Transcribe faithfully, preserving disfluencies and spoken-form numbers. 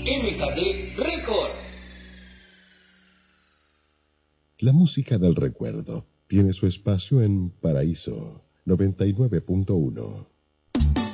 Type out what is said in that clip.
M K D Record. La música del recuerdo tiene su espacio en Paraíso noventa y nueve punto uno.